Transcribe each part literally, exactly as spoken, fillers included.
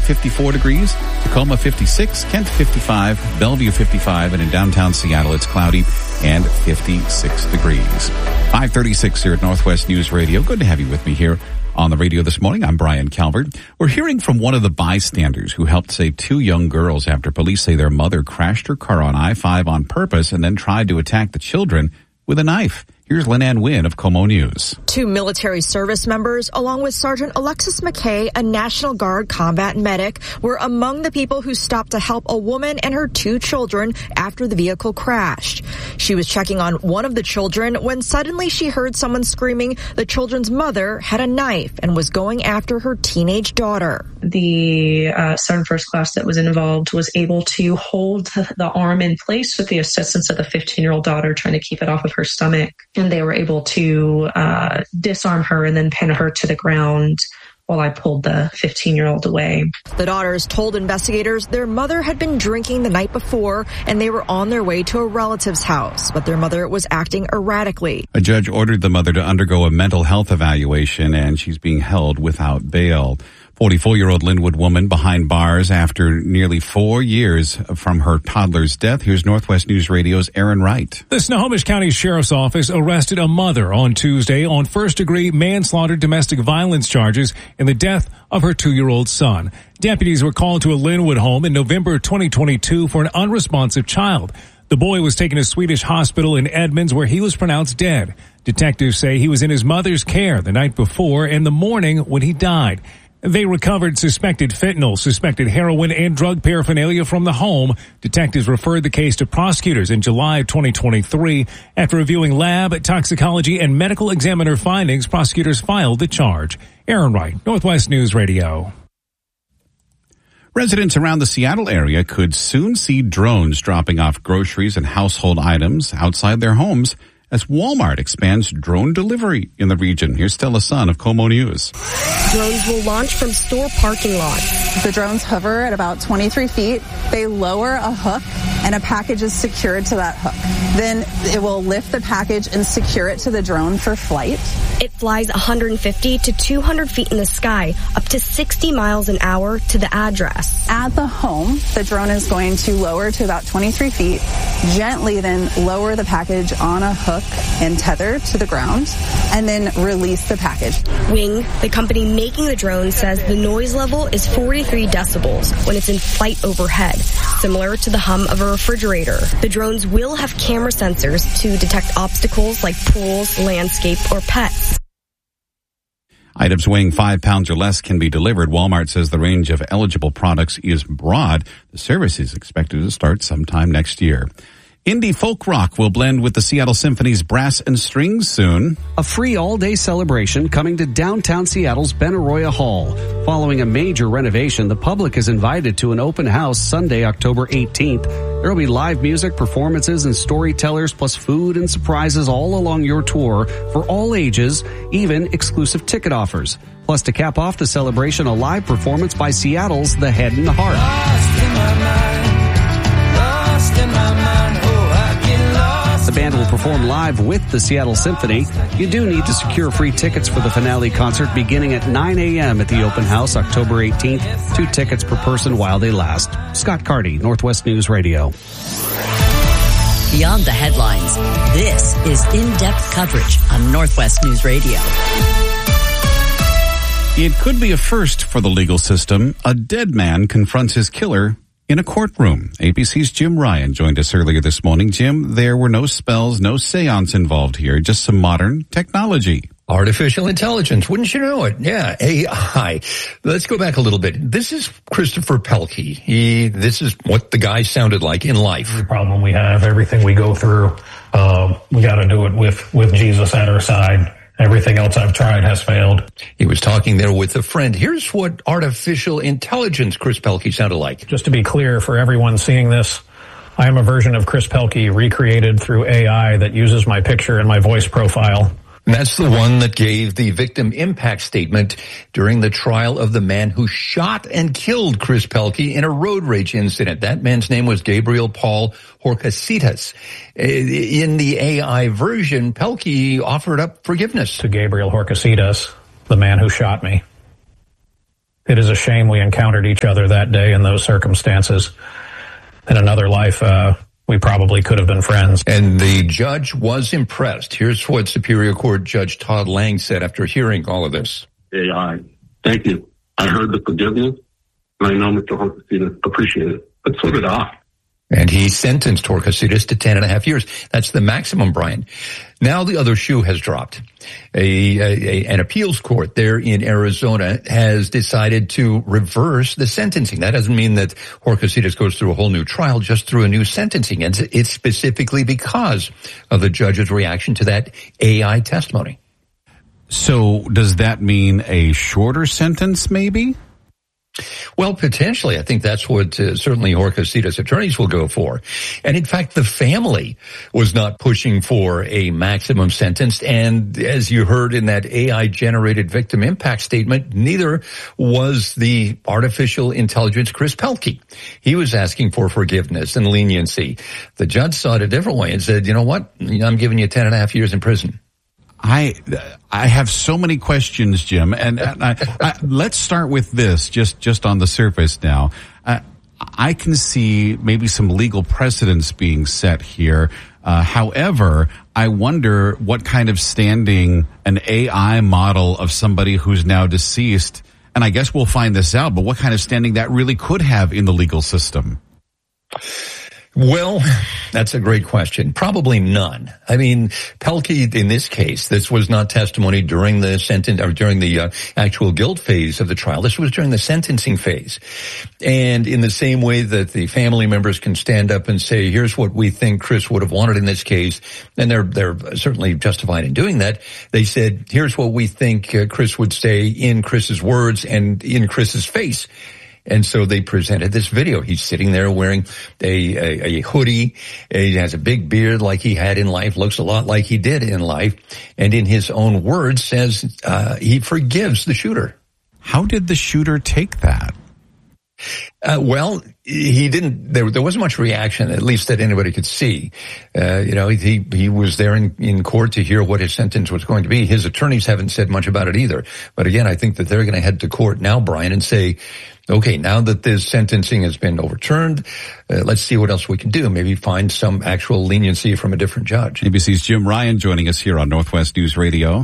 fifty-four degrees, Tacoma fifty-six, Kent fifty-five, Bellevue fifty-five, and in downtown Seattle it's cloudy and fifty-six degrees. five thirty-six here at Northwest News Radio. Good to have you with me here on the radio this morning. I'm Brian Calvert. We're hearing from one of the bystanders who helped save two young girls after police say their mother crashed her car on I five on purpose and then tried to attack the children with a knife. Here's Lynn-Ann Wynn of KOMO News. Two military service members, along with Sergeant Alexis McKay, a National Guard combat medic, were among the people who stopped to help a woman and her two children after the vehicle crashed. She was checking on one of the children when suddenly she heard someone screaming the children's mother had a knife and was going after her teenage daughter. The uh, Sergeant First Class that was involved was able to hold the arm in place with the assistance of the fifteen-year-old daughter, trying to keep it off of her stomach. And they were able to uh, disarm her and then pin her to the ground while I pulled the fifteen-year-old away. The daughters told investigators their mother had been drinking the night before and they were on their way to a relative's house, but their mother was acting erratically. A judge ordered the mother to undergo a mental health evaluation and she's being held without bail. forty-four-year-old Linwood woman behind bars after nearly four years from her toddler's death. Here's Northwest News Radio's Aaron Wright. The Snohomish County Sheriff's Office arrested a mother on Tuesday on first-degree manslaughter domestic violence charges in the death of her two-year-old son. Deputies were called to a Linwood home in November twenty twenty-two for an unresponsive child. The boy was taken to Swedish Hospital in Edmonds where he was pronounced dead. Detectives say he was in his mother's care the night before and the morning when he died. They recovered suspected fentanyl, suspected heroin, and drug paraphernalia from the home. Detectives referred the case to prosecutors in July of twenty twenty-three. After reviewing lab, toxicology, and medical examiner findings, prosecutors filed the charge. Aaron Wright, Northwest News Radio. Residents around the Seattle area could soon see drones dropping off groceries and household items outside their homes as Walmart expands drone delivery in the region. Here's Stella Sun of KOMO News. Drones will launch from store parking lots. The drones hover at about twenty-three feet. They lower a hook and a package is secured to that hook. Then it will lift the package and secure it to the drone for flight. It flies one hundred fifty to two hundred feet in the sky, up to sixty miles an hour to the address. At the home, the drone is going to lower to about twenty-three feet, gently then lower the package on a hook and tether to the ground, and then release the package. Wing, the company making the drone, says the noise level is forty-three decibels when it's in flight overhead, similar to the hum of a refrigerator. The drones will have camera sensors to detect obstacles like pools, landscape, or pets. Items weighing five pounds or less can be delivered. Walmart says the range of eligible products is broad. The service is expected to start sometime next year. Indie folk rock will blend with the Seattle Symphony's brass and strings soon. A free all-day celebration coming to downtown Seattle's Benaroya Hall. Following a major renovation, the public is invited to an open house Sunday, October eighteenth. There will be live music, performances, and storytellers, plus food and surprises all along your tour for all ages, even exclusive ticket offers. Plus, to cap off the celebration, a live performance by Seattle's The Head and the Heart. Lost in my mind, lost in my mind, oh, I get lost. The band will perform live with the Seattle Symphony. You do need to secure free tickets for the finale concert beginning at nine a.m. at the open house October eighteenth. Two tickets per person while they last. Scott Carty, Northwest News Radio. Beyond the headlines, this is in-depth coverage on Northwest News Radio. It could be a first for the legal system. A dead man confronts his killer in a courtroom. A B C's Jim Ryan joined us earlier this morning. Jim, there were no spells, no seance involved here, just some modern technology. Artificial intelligence, wouldn't you know it? Yeah, A I. Let's go back a little bit. This is Christopher Pelkey. He, this is what the guy sounded like in life. The problem we have, everything we go through, uh, we got to do it with, with Jesus at our side. Everything else I've tried has failed. He was talking there with a friend. Here's what artificial intelligence Chris Pelkey sounded like. Just to be clear for everyone seeing this, I am a version of Chris Pelkey recreated through A I that uses my picture and my voice profile. And that's the one that gave the victim impact statement during the trial of the man who shot and killed Chris Pelkey in a road rage incident. That man's name was Gabriel Paul Horcasitas. In the A I version, Pelkey offered up forgiveness. To Gabriel Horcasitas, the man who shot me. It is a shame we encountered each other that day in those circumstances. In another life, uh, we probably could have been friends. And the judge was impressed. Here's what Superior Court Judge Todd Lang said after hearing all of this. A I, thank you. I heard the forgiveness, and I know Mister Horcasitas appreciated it, but so did I. And he sentenced Horcasitas to ten and a half years. That's the maximum, Brian. Now the other shoe has dropped. A, a, a, an appeals court there in Arizona has decided to reverse the sentencing. That doesn't mean that Horcasitas goes through a whole new trial, just through a new sentencing. And it's specifically because of the judge's reaction to that A I testimony. So does that mean a shorter sentence, maybe? Well, potentially. I think that's what uh, certainly Horcasitas attorneys will go for. And in fact, the family was not pushing for a maximum sentence. And as you heard in that A I-generated victim impact statement, neither was the artificial intelligence Chris Pelkey. He was asking for forgiveness and leniency. The judge saw it a different way and said, you know what? I'm giving you ten and a half years in prison. I I have so many questions, Jim, and, and I, I, let's start with this, just just on the surface now. Uh, I can see maybe some legal precedents being set here. Uh, however, I wonder what kind of standing an A I model of somebody who's now deceased, and I guess we'll find this out, but what kind of standing that really could have in the legal system. Well, that's a great question. Probably none. I mean, Pelkey, in this case, this was not testimony during the sentence or during the uh, actual guilt phase of the trial. This was during the sentencing phase. And in the same way that the family members can stand up and say, here's what we think Chris would have wanted in this case, and they're they're certainly justified in doing that, they said, here's what we think uh, Chris would say in Chris's words and in Chris's face. And so they presented this video. He's sitting there wearing a, a, a hoodie. He has a big beard like he had in life, looks a lot like he did in life. And in his own words says, uh, he forgives the shooter. How did the shooter take that? Uh, well, he didn't, there, there wasn't much reaction, at least that anybody could see. Uh, you know, he, he was there in, in court to hear what his sentence was going to be. His attorneys haven't said much about it either. But again, I think that they're going to head to court now, Brian, and say, okay, now that this sentencing has been overturned, uh, let's see what else we can do. Maybe find some actual leniency from a different judge. A B C's Jim Ryan joining us here on Northwest News Radio.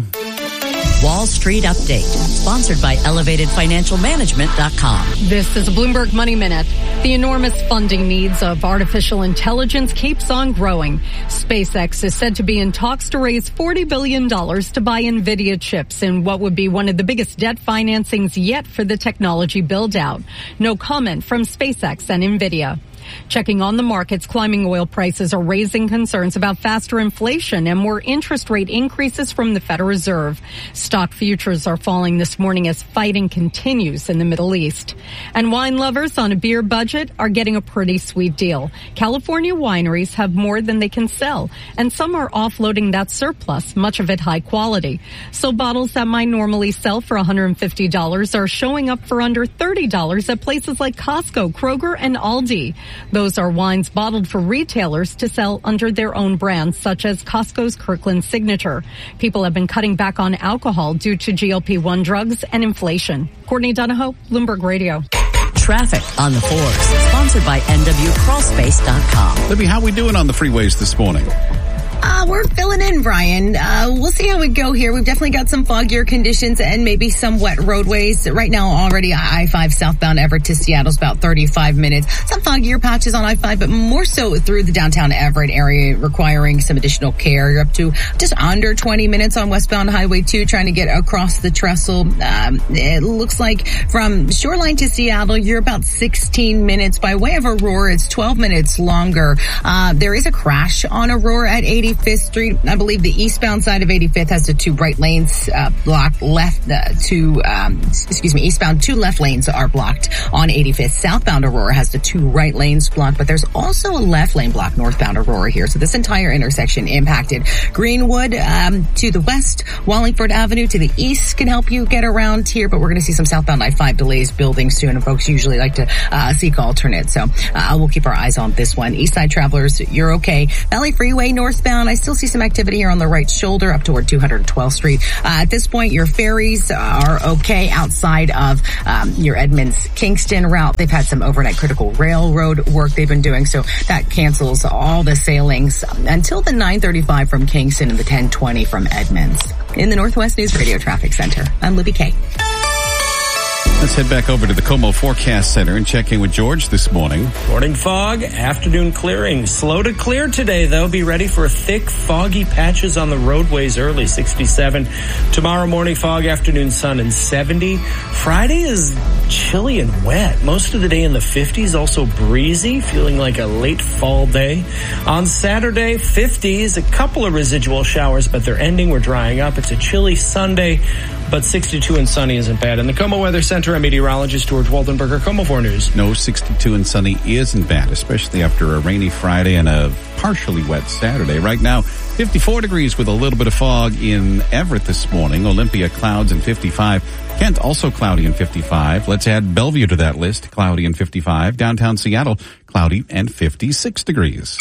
Wall Street Update, sponsored by elevated financial management dot com. This is a Bloomberg Money Minute. The enormous funding needs of artificial intelligence keeps on growing. SpaceX is said to be in talks to raise forty billion dollars to buy NVIDIA chips in what would be one of the biggest debt financings yet for the technology build-out. No comment from SpaceX and NVIDIA. Checking on the markets, climbing oil prices are raising concerns about faster inflation and more interest rate increases from the Federal Reserve. Stock futures are falling this morning as fighting continues in the Middle East. And wine lovers on a beer budget are getting a pretty sweet deal. California wineries have more than they can sell, and some are offloading that surplus, much of it high quality. So bottles that might normally sell for one hundred fifty dollars are showing up for under thirty dollars at places like Costco, Kroger, and Aldi. Those are wines bottled for retailers to sell under their own brands, such as Costco's Kirkland Signature. People have been cutting back on alcohol due to G L P one drugs and inflation. Courtney Donahoe, Bloomberg Radio. Traffic on the fours, sponsored by N W Crawl Space dot com. Libby, how we doing on the freeways this morning? Uh, we're filling in, Brian. Uh, we'll see how we go here. We've definitely got some foggier conditions and maybe some wet roadways. Right now, already I five southbound Everett to Seattle's about thirty-five minutes. Some foggier patches on I five, but more so through the downtown Everett area, requiring some additional care. You're up to just under twenty minutes on westbound Highway two, trying to get across the trestle. Um, it looks like from Shoreline to Seattle, you're about sixteen minutes. By way of Aurora, it's twelve minutes longer. Uh, there is a crash on Aurora at eighty-fifth Street. I believe the eastbound side of eighty-fifth has the two right lanes uh, blocked. Left uh, two, um, excuse me, eastbound two left lanes are blocked on eighty-fifth. Southbound Aurora has the two right lanes blocked, but there's also a left lane blocked northbound Aurora here. So this entire intersection impacted. Greenwood um, to the west, Wallingford Avenue to the east can help you get around here, but we're going to see some southbound I five delays building soon, and folks usually like to uh, seek alternates. So uh, we'll keep our eyes on this one. East side travelers, you're okay. Valley Freeway northbound southbound, I still see some activity here on the right shoulder up toward two hundred twelfth Street. Uh, at this point, your ferries are okay outside of um, your Edmonds-Kingston route. They've had some overnight critical railroad work they've been doing, so that cancels all the sailings until the nine thirty-five from Kingston and the ten twenty from Edmonds. In the Northwest News Radio Traffic Center, I'm Libby Kay. Let's head back over to the Como Forecast Center and check in with George this morning. Morning fog, afternoon clearing. Slow to clear today, though. Be ready for thick, foggy patches on the roadways early, sixty-seven. Tomorrow morning fog, afternoon sun, and seventy. Friday is chilly and wet. Most of the day in the fifties, also breezy, feeling like a late fall day. On Saturday, fifties, a couple of residual showers, but they're ending. We're drying up. It's a chilly Sunday, but sixty-two and sunny isn't bad. In the Como Weather Center, I'm meteorologist George Waldenberger, Como four News. No, sixty-two and sunny isn't bad, especially after a rainy Friday and a partially wet Saturday. Right now, fifty-four degrees with a little bit of fog in Everett this morning. Olympia, clouds and fifty-five. Kent, also cloudy and fifty-five. Let's add Bellevue to that list, cloudy and fifty-five. Downtown Seattle, cloudy and fifty-six degrees.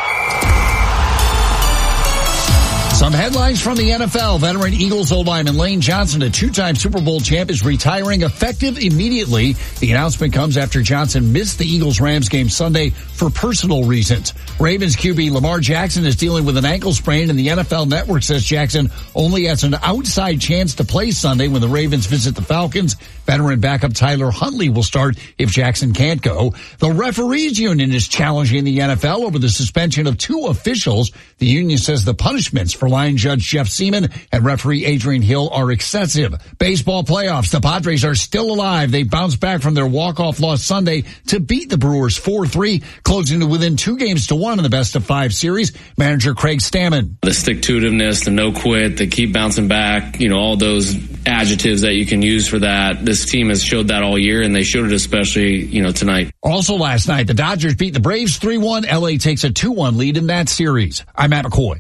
Some headlines from the N F L. Veteran Eagles O-lineman Lane Johnson, a two-time Super Bowl champ, is retiring effective immediately. The announcement comes after Johnson missed the Eagles-Rams game Sunday for personal reasons. Ravens Q B Lamar Jackson is dealing with an ankle sprain, and the N F L Network says Jackson only has an outside chance to play Sunday when the Ravens visit the Falcons. Veteran backup Tyler Huntley will start if Jackson can't go. The referees union is challenging the N F L over the suspension of two officials. The union says the punishments for line judge Jeff Seaman and referee Adrian Hill are excessive. Baseball playoffs. The Padres are still alive. They bounced back from their walk-off loss Sunday to beat the Brewers four three, closing to within two games to one in the best of five series. Manager Craig Stammen. The stick-to-itiveness, the no quit, the keep bouncing back, you know, all those adjectives that you can use for that. This team has showed that all year, and they showed it especially, you know, tonight. Also last night, the Dodgers beat the Braves three one. L A takes a two one lead in that series. I'm Matt McCoy.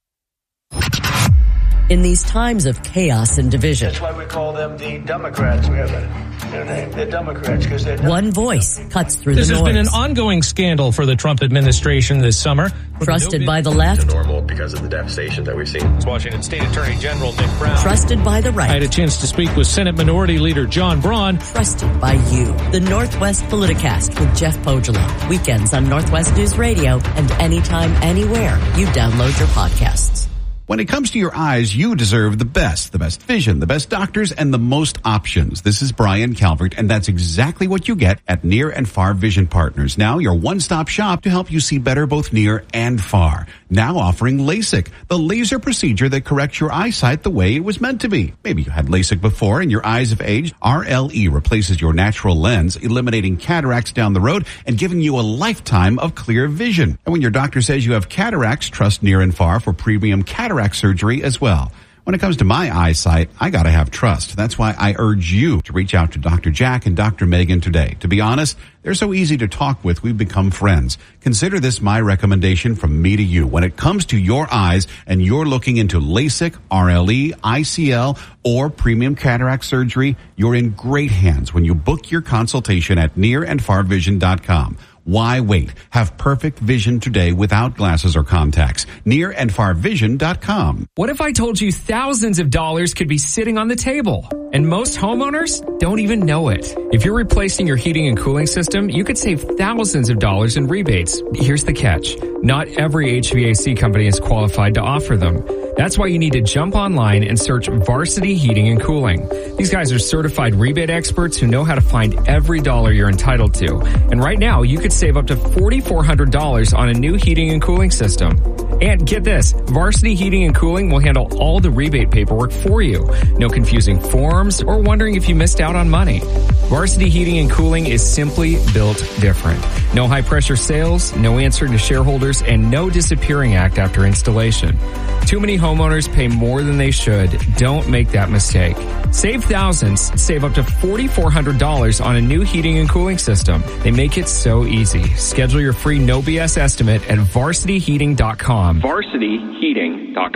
In these times of chaos and division, that's why we call them the Democrats. We have a, their name, the Democrats, because they're one voice cuts through this the noise. This has been an ongoing scandal for the Trump administration this summer. Trusted by the left. Normal because of the devastation that we've seen. Washington State Attorney General Nick Brown. Trusted by the right. I had a chance to speak with Senate Minority Leader John Braun. Trusted by you. The Northwest Politicast with Jeff Pogela. Weekends on Northwest News Radio and anytime, anywhere you download your podcasts. When it comes to your eyes, you deserve the best, the best vision, the best doctors, and the most options. This is Brian Calvert, and that's exactly what you get at Near and Far Vision Partners. Now your one-stop shop to help you see better both near and far. Now offering LASIK, the laser procedure that corrects your eyesight the way it was meant to be. Maybe you had LASIK before and your eyes have aged. R L E replaces your natural lens, eliminating cataracts down the road and giving you a lifetime of clear vision. And when your doctor says you have cataracts, trust Near and Far for premium cataract surgery as well. When it comes to my eyesight, I gotta have trust. That's why I urge you to reach out to Doctor Jack and Doctor Megan today. To be honest, they're so easy to talk with, we've become friends. Consider this my recommendation from me to you. When it comes to your eyes and you're looking into LASIK, R L E, I C L, or premium cataract surgery, you're in great hands when you book your consultation at near and far vision dot com. Why wait? Have perfect vision today without glasses or contacts. near and far vision dot com. What if I told you thousands of dollars could be sitting on the table? And most homeowners don't even know it. If you're replacing your heating and cooling system, you could save thousands of dollars in rebates. Here's the catch. Not every H V A C company is qualified to offer them. That's why you need to jump online and search Varsity Heating and Cooling. These guys are certified rebate experts who know how to find every dollar you're entitled to. And right now, you could save up to four thousand four hundred dollars on a new heating and cooling system. And get this, Varsity Heating and Cooling will handle all the rebate paperwork for you. No confusing forms or wondering if you missed out on money. Varsity Heating and Cooling is simply built different. No high pressure sales, no answering to shareholders, and no disappearing act after installation. Too many homeowners pay more than they should. Don't make that mistake. Save thousands. Save up to four thousand four hundred dollars on a new heating and cooling system. They make it so easy. Schedule your free no B S estimate at varsity heating dot com. varsity heating dot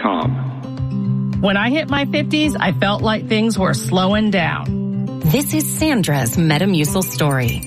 com. When I hit my fifties, I felt like things were slowing down. This is Sandra's Metamucil story.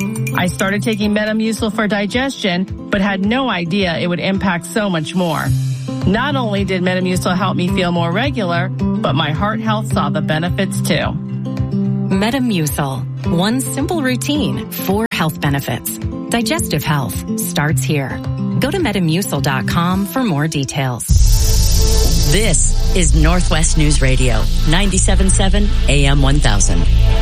I started taking Metamucil for digestion, but had no idea it would impact so much more. Not only did Metamucil help me feel more regular, but my heart health saw the benefits too. Metamucil. One simple routine, four health benefits. Digestive health starts here. Go to metamucil dot com for more details. This is Northwest News Radio, ninety-seven point seven A M one thousand.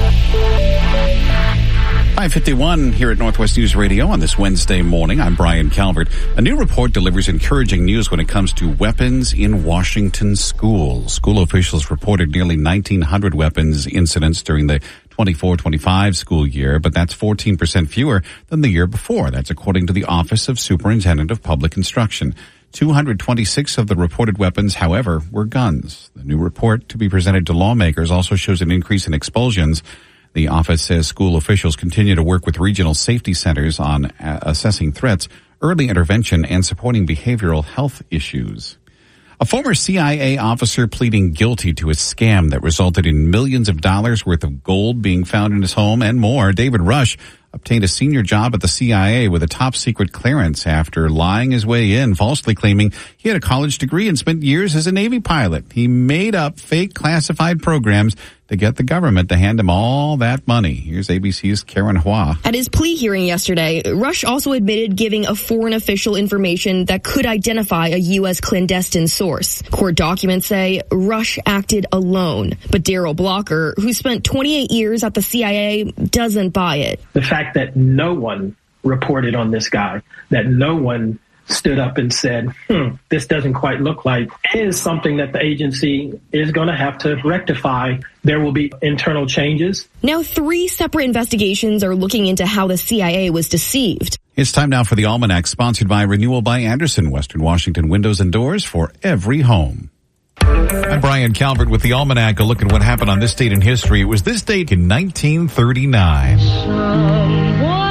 five fifty-one here at Northwest News Radio on this Wednesday morning. I'm Brian Calvert. A new report delivers encouraging news when it comes to weapons in Washington schools. School officials reported nearly nineteen hundred weapons incidents during the twenty-four twenty-five school year, but that's fourteen percent fewer than the year before. That's according to the Office of Superintendent of Public Instruction. two hundred twenty-six of the reported weapons, however, were guns. The new report to be presented to lawmakers also shows an increase in expulsions. The office says school officials continue to work with regional safety centers on uh, assessing threats, early intervention, and supporting behavioral health issues. A former C I A officer pleading guilty to a scam that resulted in millions of dollars worth of gold being found in his home and more. David Rush obtained a senior job at the C I A with a top secret clearance after lying his way in, falsely claiming he had a college degree and spent years as a Navy pilot. He made up fake classified programs to get the government to hand him all that money. Here's A B C's Karen Hua. At his plea hearing yesterday, Rush also admitted giving a foreign official information that could identify a U S clandestine source. Court documents say Rush acted alone, but Daryl Blocker, who spent twenty-eight years at the C I A, doesn't buy it. The fact that no one reported on this guy, that no one stood up and said, hmm, this doesn't quite look like, is something that the agency is going to have to rectify. There will be internal changes. Now, three separate investigations are looking into how the C I A was deceived. It's time now for the Almanac, sponsored by Renewal by Andersen, Western Washington windows and doors for every home. I'm Brian Calvert with the Almanac, a look at what happened on this date in history. It was this date in nineteen thirty-nine.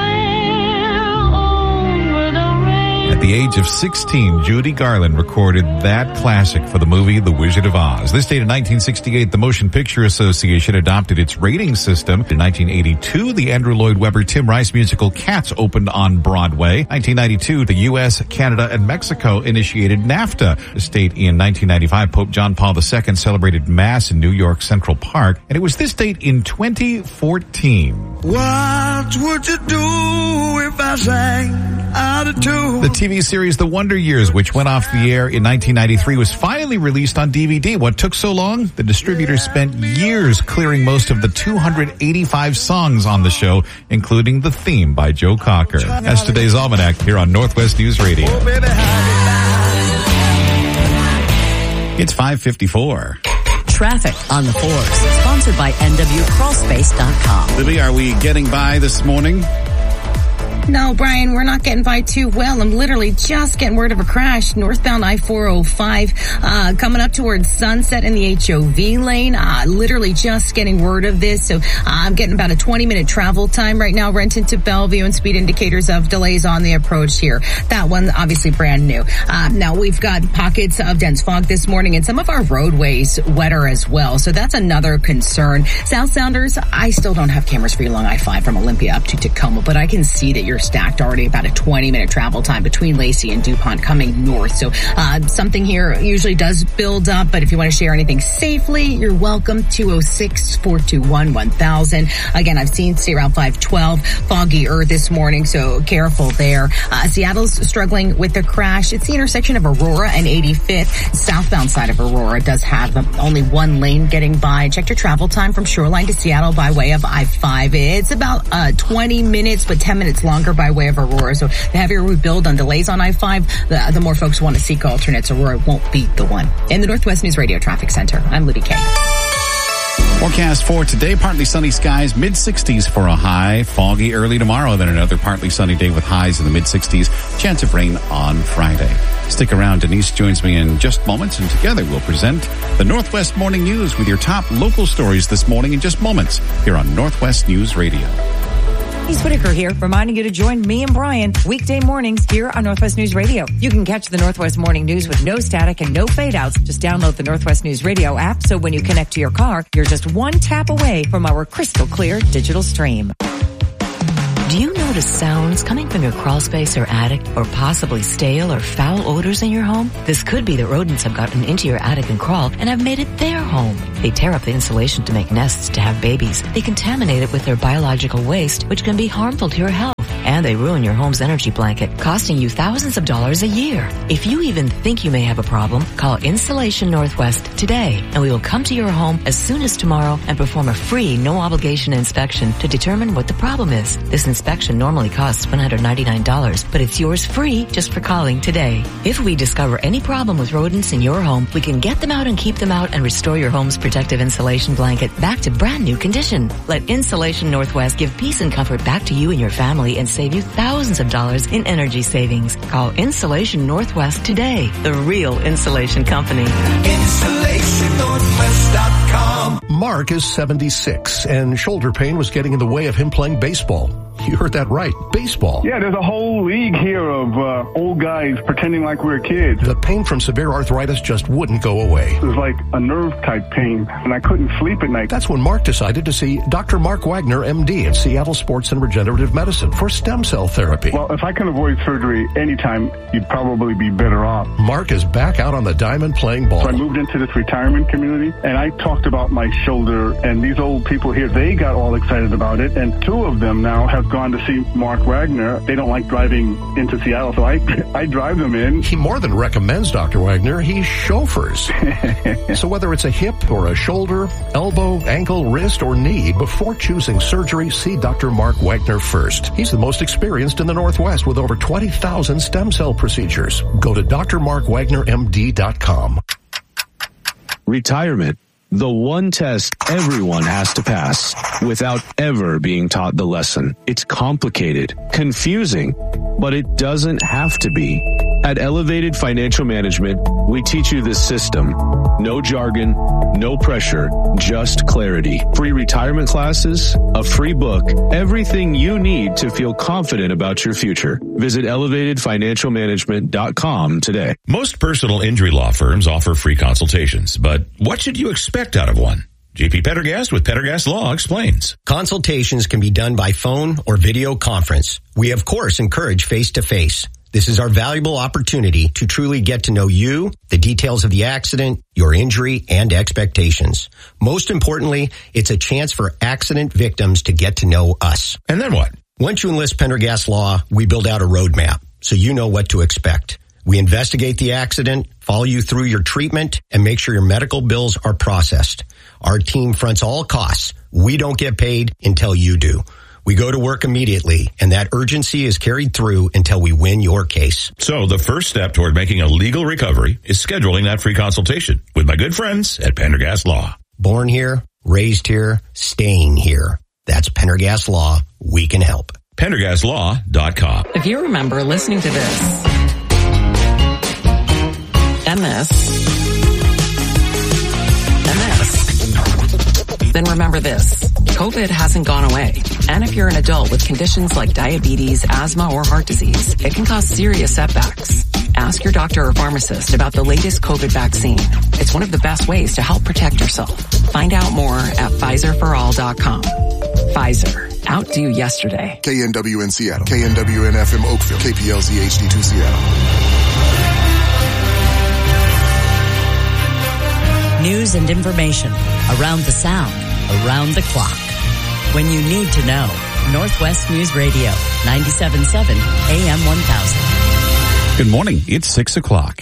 At the age of sixteen, Judy Garland recorded that classic for the movie The Wizard of Oz. This date in nineteen sixty-eight, the Motion Picture Association adopted its rating system. In nineteen eighty-two, the Andrew Lloyd Webber Tim Rice musical Cats opened on Broadway. nineteen ninety-two, the U S, Canada, and Mexico initiated NAFTA. This date in nineteen ninety-five, Pope John Paul the Second celebrated Mass in New York Central Park. And it was this date in twenty fourteen. What would you do if I sang out of tune? The T V series The Wonder Years, which went off the air in nineteen ninety-three, was finally released on D V D. What took so long? The distributor spent years clearing most of the two hundred eighty-five songs on the show, including the theme by Joe Cocker. That's today's Almanac here on Northwest News Radio. It's five fifty-four. Traffic on the fours, sponsored by N W crawl space dot com. Libby, are we getting by this morning? No, Brian, we're not getting by too well. I'm literally just getting word of a crash northbound I four oh five, uh, coming up towards Sunset in the H O V lane. Uh, literally just getting word of this. So uh, I'm getting about a twenty minute travel time right now, Renton to Bellevue, and speed indicators of delays on the approach here. That one obviously brand new. Uh, now we've got pockets of dense fog this morning and some of our roadways wetter as well. So that's another concern. South Sounders, I still don't have cameras for you along I five from Olympia up to Tacoma, but I can see that you're stacked already about a twenty minute travel time between Lacey and DuPont coming north. So uh something here usually does build up, but if you want to share anything safely, you're welcome. two oh six, four two one, one thousand. Again, I've seen State Route five twelve foggier this morning, so careful there. Uh Seattle's struggling with the crash. It's the intersection of Aurora and eighty-fifth. Southbound side of Aurora does have only one lane getting by. Check your travel time from Shoreline to Seattle by way of I five. It's about uh twenty minutes, but ten minutes longer by way of Aurora. So the heavier we build on delays on I five, the, the more folks want to seek alternates. Aurora won't be the one. In the Northwest News Radio Traffic Center, I'm Libby Kay. Forecast for today, partly sunny skies, mid sixties for a high. Foggy early tomorrow, then another partly sunny day with highs in the mid sixties. Chance of rain on Friday. Stick around. Denise joins me in just moments, and together we'll present the Northwest Morning News with your top local stories this morning in just moments here on Northwest News Radio. Denise Whitaker here, reminding you to join me and Brian weekday mornings here on Northwest News Radio. You can catch the Northwest Morning News with no static and no fade-outs. Just download the Northwest News Radio app, so when you connect to your car, you're just one tap away from our crystal clear digital stream. Do you know notice sounds coming from your crawl space or attic, or possibly stale or foul odors in your home? This could be that rodents have gotten into your attic and crawl and have made it their home. They tear up the insulation to make nests to have babies. They contaminate it with their biological waste, which can be harmful to your health. And they ruin your home's energy blanket, costing you thousands of dollars a year. If you even think you may have a problem, call Insulation Northwest today, and we will come to your home as soon as tomorrow and perform a free, no-obligation inspection to determine what the problem is. This inspection normally costs one hundred ninety-nine dollars, but it's yours free just for calling today. If we discover any problem with rodents in your home, we can get them out and keep them out and restore your home's protective insulation blanket back to brand new condition. Let Insulation Northwest give peace and comfort back to you and your family and save you thousands of dollars in energy savings. Call Insulation Northwest today, the real insulation company. Insulation Northwest dot com. Mark is seventy-six, and shoulder pain was getting in the way of him playing baseball. You heard that right, baseball. Yeah, there's a whole league here of uh, old guys pretending like we're kids. The pain from severe arthritis just wouldn't go away. It was like a nerve-type pain, and I couldn't sleep at night. That's when Mark decided to see Doctor Mark Wagner, M D, at Seattle Sports and Regenerative Medicine for stem cell therapy. Well, if I can avoid surgery anytime, you'd probably be better off. Mark is back out on the diamond playing ball. So I moved into this retirement community, and I talked about my shoulder, and these old people here, they got all excited about it, and two of them now have gone to see Mark Wagner. They don't like driving into Seattle, so I I drive them in. He more than recommends Doctor Wagner. He chauffeurs. So whether it's a hip or a shoulder, elbow, ankle, wrist, or knee, before choosing surgery, see Doctor Mark Wagner first. He's the most experienced in the Northwest with over twenty thousand stem cell procedures. Go to D R Mark Wagner M D dot com. Retirement. The one test everyone has to pass without ever being taught the lesson. It's complicated, confusing, but it doesn't have to be. At Elevated Financial Management, we teach you the system. No jargon, no pressure, just clarity. Free retirement classes, a free book, everything you need to feel confident about your future. Visit elevated financial management dot com today. Most personal injury law firms offer free consultations, but what should you expect out of one? J P Pendergast with Pendergast Law explains. Consultations can be done by phone or video conference. We, of course, encourage face-to-face. This is our valuable opportunity to truly get to know you, the details of the accident, your injury, and expectations. Most importantly, it's a chance for accident victims to get to know us. And then what? Once you enlist Pendergast Law, we build out a roadmap so you know what to expect. We investigate the accident, follow you through your treatment, and make sure your medical bills are processed. Our team fronts all costs. We don't get paid until you do. We go to work immediately, and that urgency is carried through until we win your case. So the first step toward making a legal recovery is scheduling that free consultation with my good friends at Pendergast Law. Born here, raised here, staying here. That's Pendergast Law. We can help. Pendergast Law dot com. If you remember listening to this and this and this, then remember this. COVID hasn't gone away. And if you're an adult with conditions like diabetes, asthma, or heart disease, it can cause serious setbacks. Ask your doctor or pharmacist about the latest COVID vaccine. It's one of the best ways to help protect yourself. Find out more at Pfizer for all dot com. Pfizer. Outdo yesterday. K N W in Seattle. K N W N F M Oakville. K P L Z H D two Seattle. News and information around the sound, around the clock. When you need to know, Northwest News Radio, ninety-seven point seven A M one thousand. Good morning. It's six o'clock.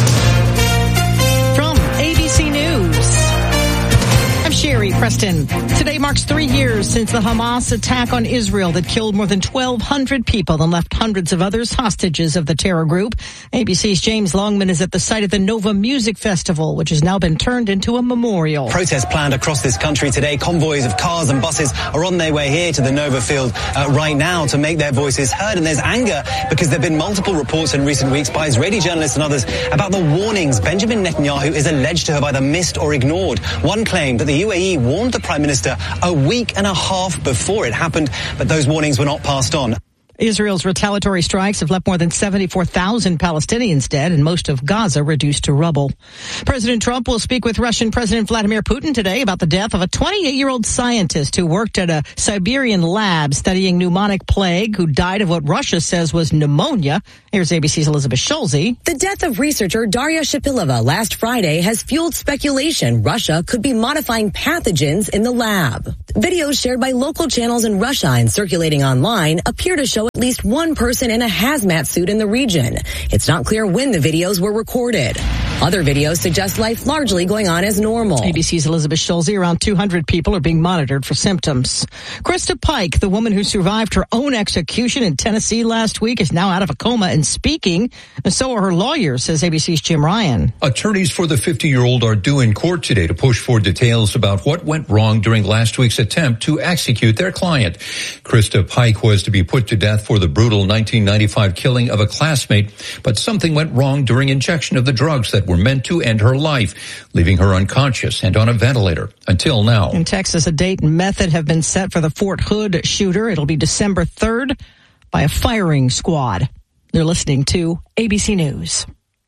From A B C News, I'm Sherry Preston. Today marks three years since the Hamas attack on Israel that killed more than twelve hundred people and left hundreds of others hostages of the terror group. A B C's James Longman is at the site of the Nova Music Festival, which has now been turned into a memorial. Protests planned across this country today. Convoys of cars and buses are on their way here to the Nova Field uh, right now to make their voices heard. And there's anger because there have been multiple reports in recent weeks by Israeli journalists and others about the warnings Benjamin Netanyahu is alleged to have either missed or ignored. One claimed that the U A E warned the Prime Minister a week and a half before it happened, but those warnings were not passed on. Israel's retaliatory strikes have left more than seventy-four thousand Palestinians dead and most of Gaza reduced to rubble. President Trump will speak with Russian President Vladimir Putin today about the death of a twenty-eight-year-old scientist who worked at a Siberian lab studying pneumonic plague, who died of what Russia says was pneumonia. Here's A B C's Elizabeth Schulze. The death of researcher Daria Shapilova last Friday has fueled speculation Russia could be modifying pathogens in the lab. Videos shared by local channels in Russia and circulating online appear to show at least one person in a hazmat suit in the region. It's not clear when the videos were recorded. Other videos suggest life largely going on as normal. A B C's Elizabeth Schulze. Around two hundred people are being monitored for symptoms. Krista Pike, the woman who survived her own execution in Tennessee last week, is now out of a coma and speaking. And so are her lawyers, says A B C's Jim Ryan. Attorneys for the fifty-year-old are due in court today to push for details about what went wrong during last week's attempt to execute their client. Krista Pike was to be put to death for the brutal nineteen ninety-five killing of a classmate, but something went wrong during injection of the drugs that were meant to end her life, leaving her unconscious and on a ventilator until now. In Texas, a date and method have been set for the Fort Hood shooter. It'll be December third by a firing squad. They're listening to A B C News.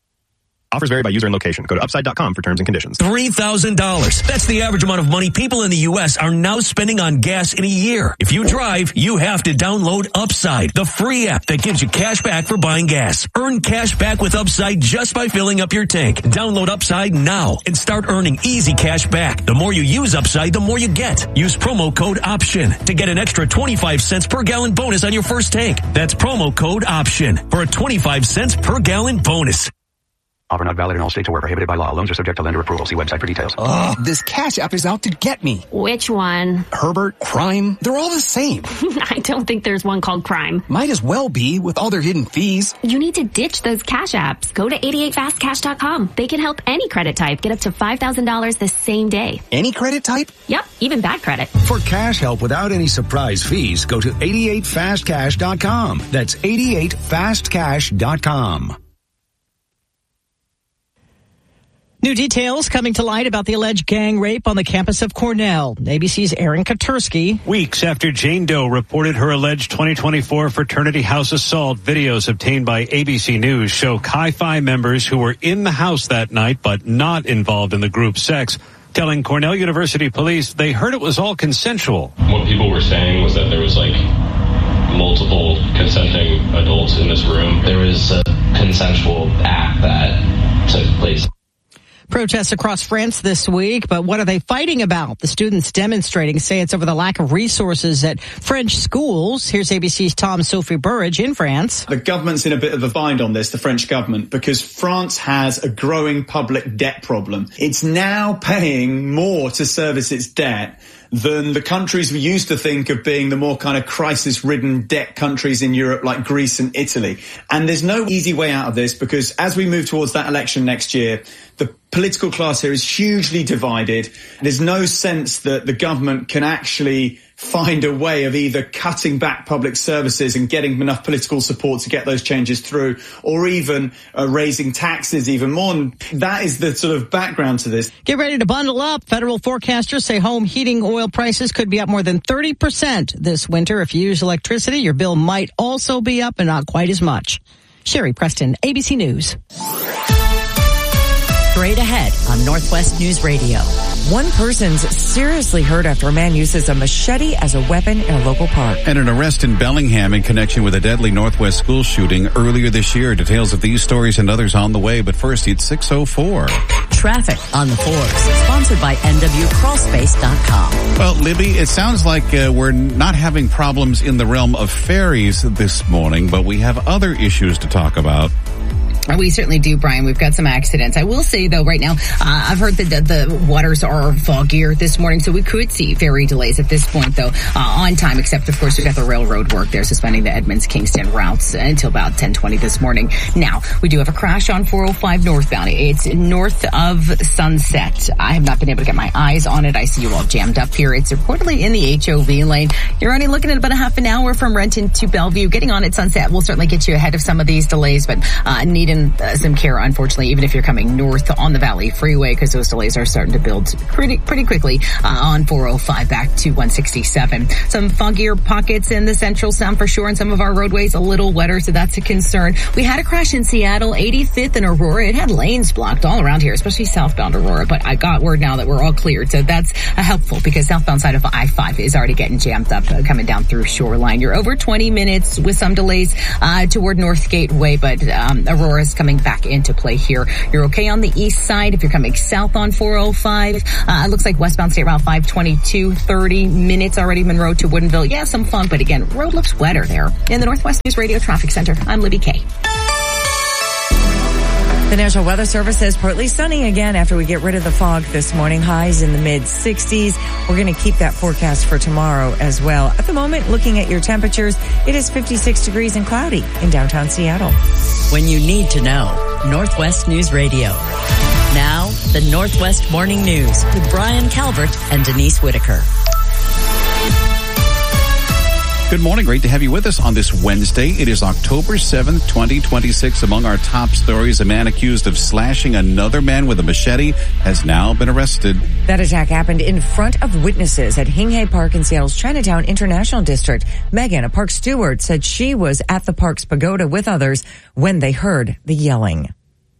Offers vary by user and location. Go to upside dot com for terms and conditions. three thousand dollars. That's the average amount of money people in the U S are now spending on gas in a year. If you drive, you have to download Upside, the free app that gives you cash back for buying gas. Earn cash back with Upside just by filling up your tank. Download Upside now and start earning easy cash back. The more you use Upside, the more you get. Use promo code OPTION to get an extra twenty-five cents per gallon bonus on your first tank. That's promo code OPTION for a twenty-five cents per gallon bonus. Offer not valid in all states or where prohibited by law. Loans are subject to lender approval. See website for details. Ugh, this Cash App is out to get me. Which one? Herbert, Crime, they're all the same. I don't think there's one called Crime. Might as well be with all their hidden fees. You need to ditch those Cash Apps. Go to eighty-eight fast cash dot com. They can help any credit type get up to five thousand dollars the same day. Any credit type? Yep, even bad credit. For cash help without any surprise fees, go to eighty-eight fast cash dot com. That's eighty-eight fast cash dot com. New details coming to light about the alleged gang rape on the campus of Cornell. A B C's Aaron Katursky. Weeks after Jane Doe reported her alleged twenty twenty-four fraternity house assault, videos obtained by A B C News show Chi Phi members who were in the house that night but not involved in the group sex, telling Cornell University police they heard it was all consensual. What people were saying was that there was like multiple consenting adults in this room. There was a consensual act that took place. Protests across France this week, but what are they fighting about? The students demonstrating say it's over the lack of resources at French schools. Here's A B C's Tom Sophie Burridge in France. The government's in a bit of a bind on this, the French government, because France has a growing public debt problem. It's now paying more to service its debt than the countries we used to think of being the more kind of crisis-ridden debt countries in Europe like Greece and Italy. And there's no easy way out of this because as we move towards that election next year, the political class here is hugely divided. There's no sense that the government can actually find a way of either cutting back public services and getting enough political support to get those changes through, or even uh, raising taxes even more. And that is the sort of background to this. Get ready to bundle up. Federal forecasters say home heating oil prices could be up more than thirty percent this winter. If you use electricity, your bill might also be up and not quite as much. Sherry Preston, A B C News. Straight ahead on Northwest News Radio. One person's seriously hurt after a man uses a machete as a weapon in a local park. And an arrest in Bellingham in connection with a deadly Northwest school shooting earlier this year. Details of these stories and others on the way, but first it's six oh four. Traffic on the fours, sponsored by N W crawl space dot com. Well, Libby, it sounds like uh, we're not having problems in the realm of ferries this morning, but we have other issues to talk about. We certainly do, Brian. We've got some accidents. I will say, though, right now, uh, I've heard that the, the waters are foggier this morning, so we could see ferry delays at this point, though, uh, on time, except, of course, we've got the railroad work. They're suspending the Edmonds-Kingston routes until about ten twenty this morning. Now, we do have a crash on four oh five northbound. It's north of Sunset. I have not been able to get my eyes on it. I see you all jammed up here. It's reportedly in the H O V lane. You're only looking at about a half an hour from Renton to Bellevue. Getting on at Sunset will certainly get you ahead of some of these delays, but uh, need needing uh, some care, unfortunately, even if you're coming north on the Valley Freeway, because those delays are starting to build pretty pretty quickly uh, on four oh five back to one sixty-seven. Some foggier pockets in the Central Sound for sure, and some of our roadways a little wetter, so that's a concern. We had a crash in Seattle, eighty-fifth and Aurora. It had lanes blocked all around here, especially southbound Aurora, but I got word now that we're all cleared, so that's uh, helpful because southbound side of I five is already getting jammed up uh, coming down through Shoreline. You're over twenty minutes with some delays uh, toward North Gateway, but um, Aurora's coming back into play here. You're okay on the east side if you're coming south on four oh five. Uh, it looks like westbound State Route five twenty-two, thirty minutes already Monroe to Woodinville. Yeah, some fun, but again, road looks wetter there. In the Northwest News Radio Traffic Center, I'm Libby Kay. The National Weather Service says partly sunny again after we get rid of the fog this morning. Highs in the mid sixties. We're going to keep that forecast for tomorrow as well. At the moment, looking at your temperatures, it is fifty-six degrees and cloudy in downtown Seattle. When you need to know, Northwest News Radio. Now, the Northwest Morning News with Brian Calvert and Denise Whitaker. Good morning. Great to have you with us on this Wednesday. It is October seventh, twenty twenty-six. Among our top stories, a man accused of slashing another man with a machete has now been arrested. That attack happened in front of witnesses at Hing Hay Park in Seattle's Chinatown International District. Megan, a park steward, said she was at the park's pagoda with others when they heard the yelling.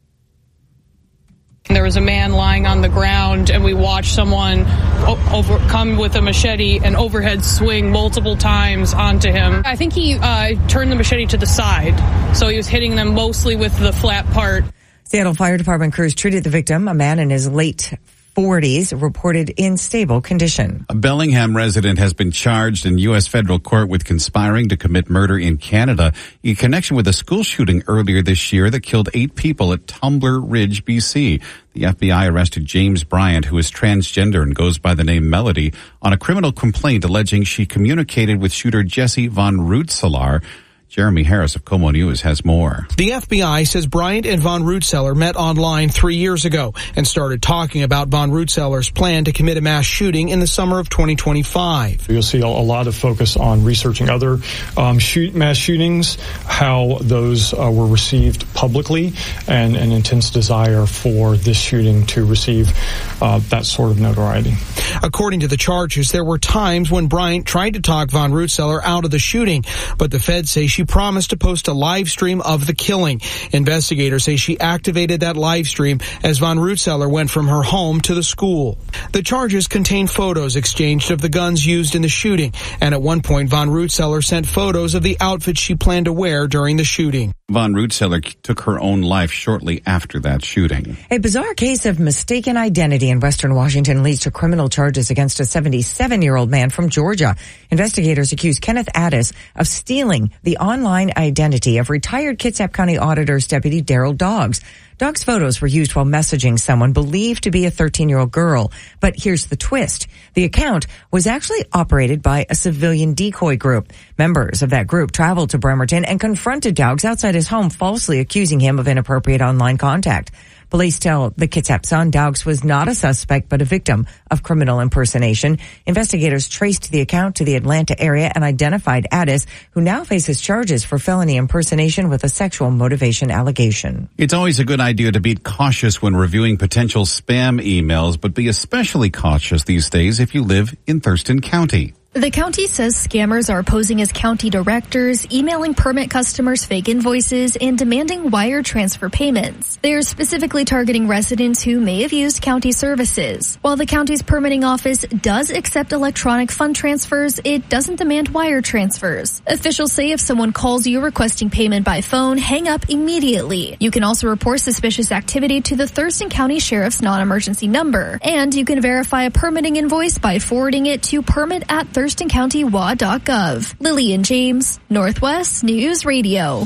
There was a man lying on the ground, and we watched someone o- over come with a machete and overhead swing multiple times onto him. I think he uh, turned the machete to the side, so he was hitting them mostly with the flat part. Seattle Fire Department crews treated the victim, a man in his late forties, reported in stable condition. A Bellingham resident has been charged in U S federal court with conspiring to commit murder in Canada in connection with a school shooting earlier this year that killed eight people at Tumbler Ridge, B C. The F B I arrested James Bryant, who is transgender and goes by the name Melody, on a criminal complaint alleging she communicated with shooter Jesse Von Rootselar. Jeremy Harris of Como News has more. The F B I says Bryant and Von Rootselar met online three years ago and started talking about Von Rootselar's plan to commit a mass shooting in the summer of twenty twenty-five. You'll see a lot of focus on researching other um, shoot, mass shootings, how those uh, were received publicly, and an intense desire for this shooting to receive uh, that sort of notoriety. According to the charges, there were times when Bryant tried to talk Von Rootselar out of the shooting, but the feds say she promised to post a live stream of the killing. Investigators say she activated that live stream as Von Rootselar went from her home to the school. The charges contain photos exchanged of the guns used in the shooting, and at one point Von Rootselar sent photos of the outfit she planned to wear during the shooting. Von Rootselar took her own life shortly after that shooting. A bizarre case of mistaken identity in Western Washington leads to criminal charges against a seventy-seven-year-old man from Georgia. Investigators accuse Kenneth Addis of stealing the online identity of retired Kitsap County Auditor's Deputy Daryl Doggs. Doggs' photos were used while messaging someone believed to be a thirteen-year-old girl. But here's the twist. The account was actually operated by a civilian decoy group. Members of that group traveled to Bremerton and confronted Doggs outside his home, falsely accusing him of inappropriate online contact. Police tell the Kitsap Sun Doggs was not a suspect but a victim of criminal impersonation. Investigators traced the account to the Atlanta area and identified Addis, who now faces charges for felony impersonation with a sexual motivation allegation. It's always a good idea to be cautious when reviewing potential spam emails, but be especially cautious these days if you live in Thurston County. The county says scammers are posing as county directors, emailing permit customers fake invoices, and demanding wire transfer payments. They're specifically targeting residents who may have used county services. While the county's permitting office does accept electronic fund transfers, it doesn't demand wire transfers. Officials say if someone calls you requesting payment by phone, hang up immediately. You can also report suspicious activity to the Thurston County Sheriff's non-emergency number. And you can verify a permitting invoice by forwarding it to permit at thurston county w a dot gov. Lillian James, Northwest News Radio.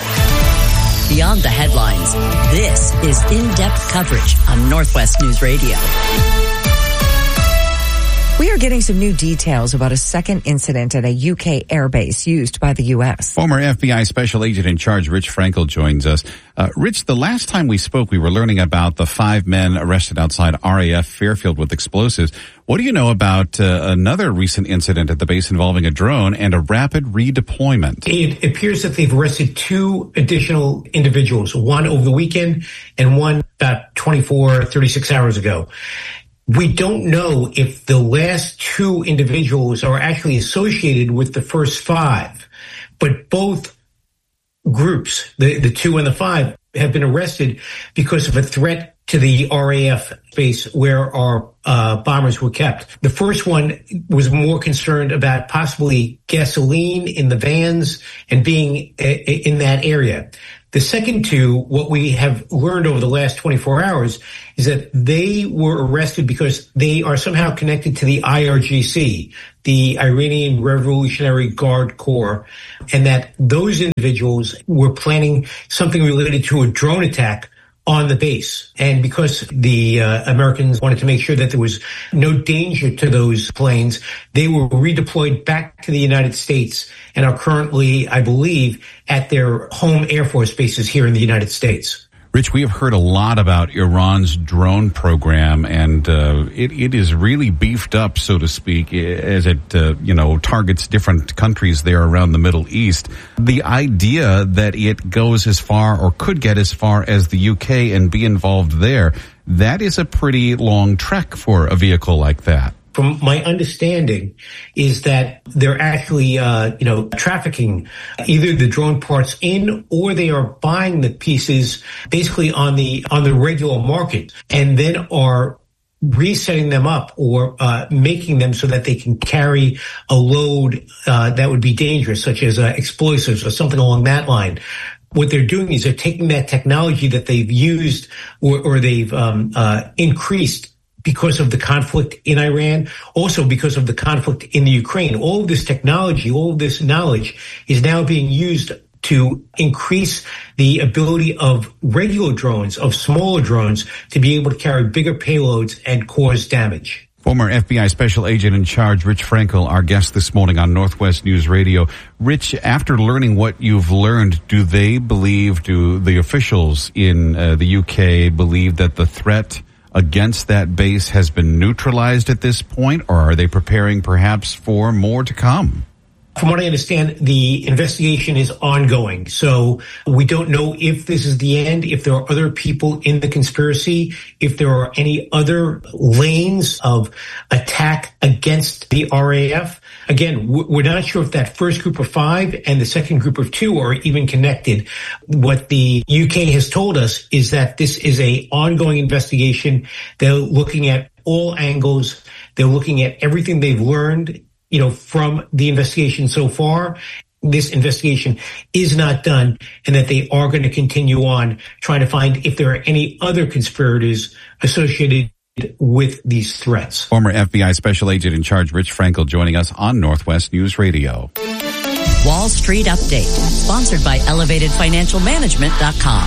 Beyond the headlines, this is in-depth coverage on Northwest News Radio. We are getting some new details about a second incident at a U K airbase used by the U S. Former F B I Special Agent in Charge Rich Frankel joins us. Uh, Rich, the last time we spoke, we were learning about the five men arrested outside R A F Fairfield with explosives. What do you know about uh, another recent incident at the base involving a drone and a rapid redeployment? It appears that they've arrested two additional individuals, one over the weekend and one about twenty-four, thirty-six hours ago. We don't know if the last two individuals are actually associated with the first five, but both groups, the, the two and the five, have been arrested because of a threat to the R A F base where our uh, bombers were kept. The first one was more concerned about possibly gasoline in the vans and being a, in that area. The second two, what we have learned over the last twenty-four hours is that they were arrested because they are somehow connected to the I R G C, the Iranian Revolutionary Guard Corps, and that those individuals were planning something related to a drone attack on the base. And because the uh, Americans wanted to make sure that there was no danger to those planes, they were redeployed back to the United States and are currently, I believe, at their home Air Force bases here in the United States. Rich, we have heard a lot about Iran's drone program, and uh, it, it is really beefed up, so to speak, as it, uh, you know, targets different countries there around the Middle East. The idea that it goes as far or could get as far as the U K and be involved there, that is a pretty long trek for a vehicle like that. From my understanding is that they're actually, uh, you know, trafficking either the drone parts in or they are buying the pieces basically on the, on the regular market and then are resetting them up or, uh, making them so that they can carry a load, uh, that would be dangerous, such as, uh, explosives or something along that line. What they're doing is they're taking that technology that they've used or, or they've, um, uh, increased because of the conflict in Iran, also because of the conflict in the Ukraine. All of this technology, all of this knowledge is now being used to increase the ability of regular drones, of smaller drones, to be able to carry bigger payloads and cause damage. Former F B I Special Agent in Charge Rich Frankel, our guest this morning on Northwest News Radio. Rich, after learning what you've learned, do they believe, do the officials in uh, the U K believe that the threat against that base has been neutralized at this point, or are they preparing perhaps for more to come? From what I understand, the investigation is ongoing. So we don't know if this is the end, if there are other people in the conspiracy, if there are any other lanes of attack against the R A F. Again, we're not sure if that first group of five and the second group of two are even connected. What the U K has told us is that this is a ongoing investigation. They're looking at all angles. They're looking at everything they've learned, you know, from the investigation so far. This investigation is not done, and that they are going to continue on trying to find if there are any other conspirators associated with these threats. Former F B I Special Agent in Charge Rich Frankel joining us on Northwest News Radio. Wall Street Update, sponsored by elevated financial management dot com.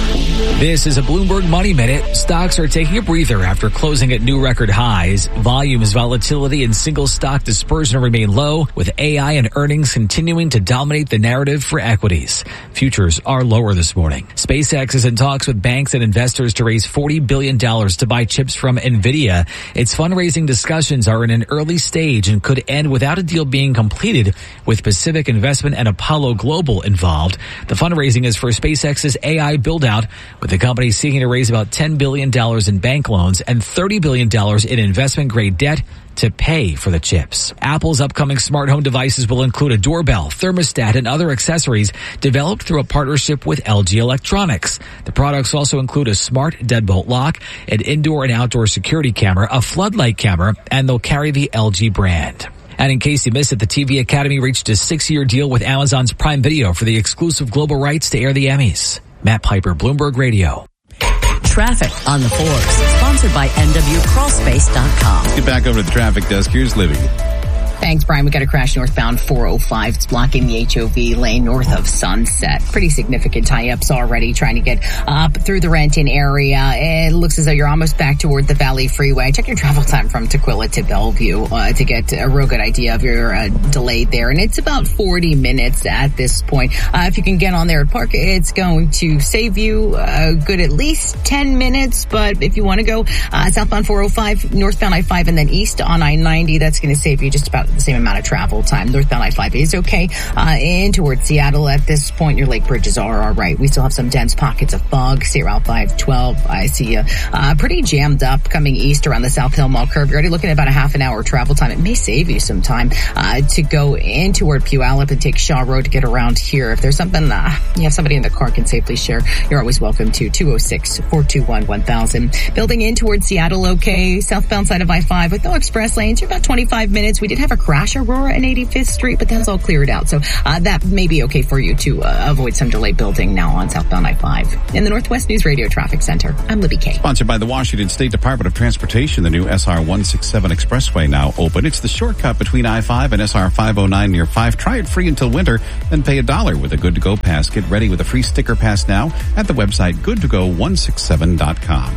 This is a Bloomberg Money Minute. Stocks are taking a breather after closing at new record highs. Volumes, volatility, and single stock dispersion remain low, with A I and earnings continuing to dominate the narrative for equities. Futures are lower this morning. SpaceX is in talks with banks and investors to raise forty billion dollars to buy chips from NVIDIA. Its fundraising discussions are in an early stage and could end without a deal being completed, with Pacific Investment and Apollo Global involved. The fundraising is for SpaceX's A I build-out, with the company seeking to raise about ten billion dollars in bank loans and thirty billion dollars in investment-grade debt to pay for the chips. Apple's upcoming smart home devices will include a doorbell, thermostat, and other accessories developed through a partnership with L G Electronics. The products also include a smart deadbolt lock, an indoor and outdoor security camera, a floodlight camera, and they'll carry the L G brand. And in case you missed it, the T V Academy reached a six-year deal with Amazon's Prime Video for the exclusive global rights to air the Emmys. Matt Piper, Bloomberg Radio. Traffic on the fours, sponsored by N W Crawl Space dot com. Let's get back over to the traffic desk. Here's Libby. Thanks, Brian. We got a crash northbound four oh five. It's blocking the H O V lane north of Sunset. Pretty significant tie-ups already trying to get up through the Renton area. It looks as though you're almost back toward the Valley Freeway. Check your travel time from Tukwila to Bellevue uh, to get a real good idea of your uh, delay there. And it's about forty minutes at this point. Uh, if you can get on there at Park, it's going to save you a good at least ten minutes. But if you want to go uh, southbound four oh five, northbound I five, and then east on I ninety, that's going to save you just about the same amount of travel time. Northbound I five is okay. Uh, in towards Seattle at this point, your lake bridges are all right. We still have some dense pockets of fog. State Route five twelve, I see you uh, pretty jammed up coming east around the South Hill Mall curve. You're already looking at about a half an hour travel time. It may save you some time uh, to go in toward Puyallup and take Shaw Road to get around here. If there's something, uh, you have somebody in the car can safely share, you're always welcome to two oh six, four two one, one thousand. Building in towards Seattle, okay. Southbound side of I five with no express lanes. You're about twenty-five minutes. We did have a crash, Aurora and eighty-fifth Street, but that's all cleared out. So uh, that may be okay for you to uh, avoid some delay building now on southbound I five. In the Northwest News Radio Traffic Center, I'm Libby Kay. Sponsored by the Washington State Department of Transportation, the new S R one sixty-seven Expressway now open. It's the shortcut between I five and S R five oh nine near five. Try it free until winter, then pay a dollar with a Good to Go pass. Get ready with a free sticker pass now at the website good to go one sixty-seven dot com.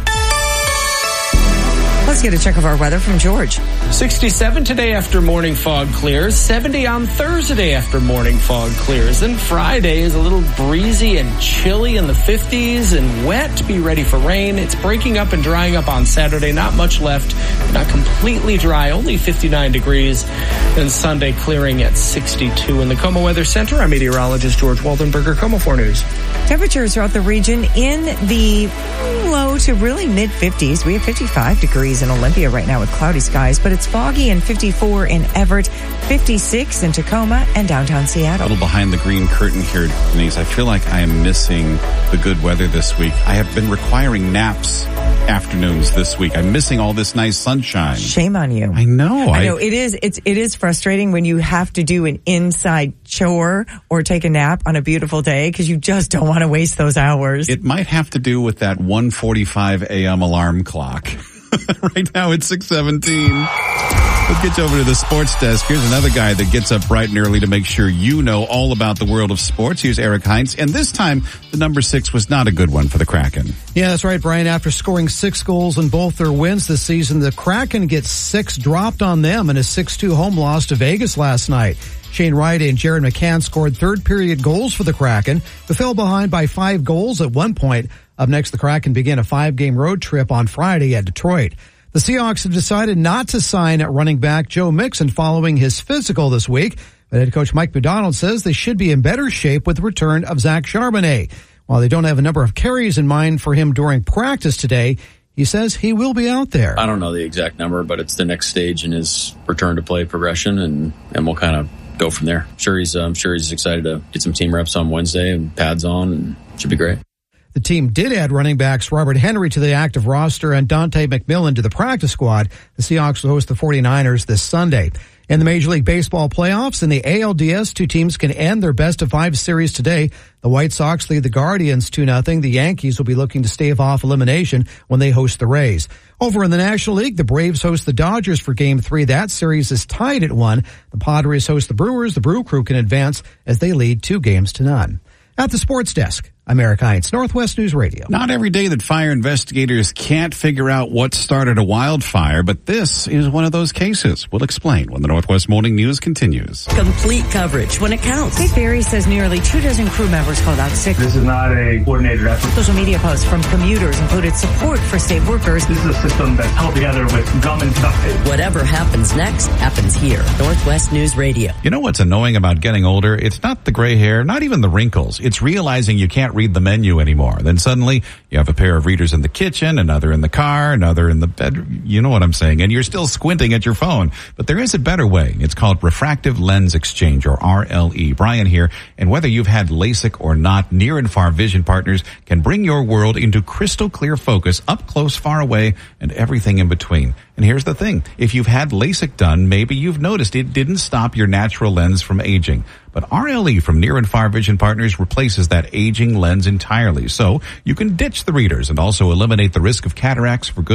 Let's get a check of our weather from George. sixty-seven today after morning fog clears. seventy on Thursday after morning fog clears. Then Friday is a little breezy and chilly in the fifties and wet. Be ready for rain. It's breaking up and drying up on Saturday. Not much left. Not completely dry. Only fifty-nine degrees. Then Sunday clearing at sixty-two. In the KOMO Weather Center, I'm meteorologist George Waldenberger, KOMO four News. Temperatures throughout the region in the low to really mid fifties. We have fifty-five degrees in Olympia right now with cloudy skies, but it's foggy and fifty-four in Everett, fifty-six in Tacoma and downtown Seattle. A little behind the green curtain here, Denise. I feel like I am missing the good weather this week. I have been requiring naps afternoons this week. I'm missing all this nice sunshine. Shame on you. I know. I know. I, it is, it's, it is frustrating when you have to do an inside chore or take a nap on a beautiful day because you just don't want to waste those hours. It might have to do with that one forty-five a.m. alarm clock. Right now it's six seventeen. Let's get you over to the sports desk. Here's another guy that gets up bright and early to make sure you know all about the world of sports. Here's Eric Heinz. And this time, the number six was not a good one for the Kraken. Yeah, that's right, Brian. After scoring six goals in both their wins this season, the Kraken get six dropped on them in a six two home loss to Vegas last night. Shane Wright and Jared McCann scored third period goals for the Kraken, but fell behind by five goals at one point. Up next, the Kraken begin a five-game road trip on Friday at Detroit. The Seahawks have decided not to sign running back Joe Mixon following his physical this week, but head coach Mike McDonald says they should be in better shape with the return of Zach Charbonnet. While they don't have a number of carries in mind for him during practice today, he says he will be out there. I don't know the exact number, but it's the next stage in his return to play progression, and, and we'll kind of go from there. I'm sure he's, I'm sure he's excited to get some team reps on Wednesday and pads on, and it should be great. The team did add running backs Robert Henry to the active roster and Dante McMillan to the practice squad. The Seahawks will host the forty-niners this Sunday. In the Major League Baseball playoffs, in the A L D S, two teams can end their best-of-five series today. The White Sox lead the Guardians two nothing. The Yankees will be looking to stave off elimination when they host the Rays. Over in the National League, the Braves host the Dodgers for Game three. That series is tied at one. The Padres host the Brewers. The Brew Crew can advance as they lead two games to none. At the sports desk, I'm Eric Heinz, Northwest News Radio. Not every day that fire investigators can't figure out what started a wildfire, but this is one of those cases. We'll explain when the Northwest Morning News continues. Complete coverage when it counts. State Ferry says nearly two dozen crew members called out sick. This is not a coordinated effort. Social media posts from commuters included support for state workers. This is a system that's held together with gum and duct tape. Whatever happens next happens here. Northwest News Radio. You know what's annoying about getting older? It's not the gray hair, not even the wrinkles. It's realizing you can't read the menu anymore. Then suddenly you have a pair of readers in the kitchen, another in the car, another in the bedroom. You know what I'm saying. And you're still squinting at your phone. But there is a better way. It's called refractive lens exchange, or R L E. Brian here. And whether you've had LASIK or not, Near and Far Vision Partners can bring your world into crystal clear focus, up close, far away, and everything in between. And here's the thing. If you've had LASIK done, maybe you've noticed it didn't stop your natural lens from aging. But R L E from Near and Far Vision Partners replaces that aging lens entirely. So you can ditch the readers and also eliminate the risk of cataracts for good.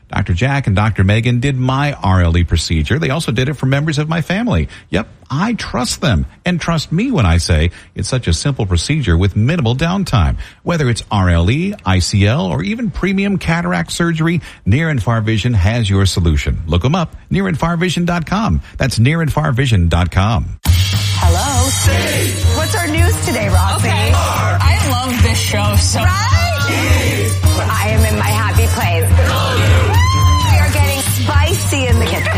Doctor Jack and Doctor Megan did my R L E procedure. They also did it for members of my family. Yep, I trust them and trust me when I say it's such a simple procedure with minimal downtime. Whether it's R L E, I C L, or even premium cataract surgery, Near and Far Vision has your solution. Look them up, near and far vision dot com. That's near and far vision dot com. Hello. Steve. What's our news today, Roxy? Okay. I love this show so much. Right? I am in my happy place. We are getting spicy in the kitchen.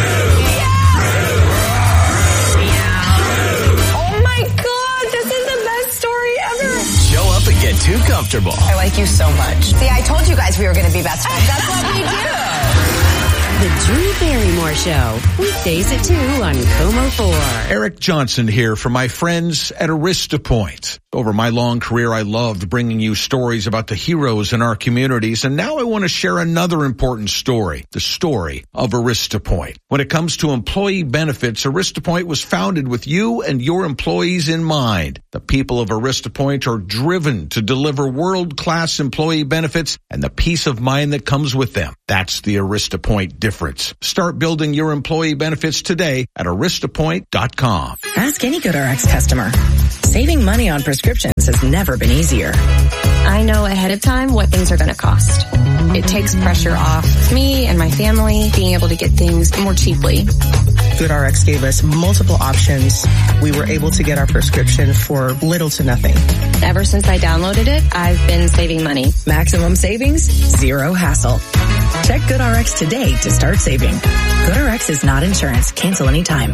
Oh my God, this is the best story ever. Show up and get too comfortable. I like you so much. See, I told you guys we were going to be best friends. That's what we do. The Drew Barrymore Show, weekdays at two on Como four. Eric Johnson here for my friends at AristaPoint. Over my long career, I loved bringing you stories about the heroes in our communities, and now I want to share another important story, the story of AristaPoint. When it comes to employee benefits, AristaPoint was founded with you and your employees in mind. The people of AristaPoint are driven to deliver world-class employee benefits and the peace of mind that comes with them. That's the AristaPoint difference. Start building your employee benefits today at arista point dot com. Ask any GoodRx customer. Saving money on prescriptions has never been easier. I know ahead of time what things are going to cost. It takes pressure off me and my family being able to get things more cheaply. GoodRx gave us multiple options. We were able to get our prescription for little to nothing. Ever since I downloaded it, I've been saving money. Maximum savings, zero hassle. Check GoodRx today to start saving. GoodRx is not insurance. Cancel anytime.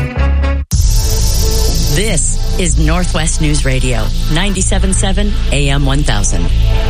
This is Northwest News Radio, ninety-seven point seven A M one thousand.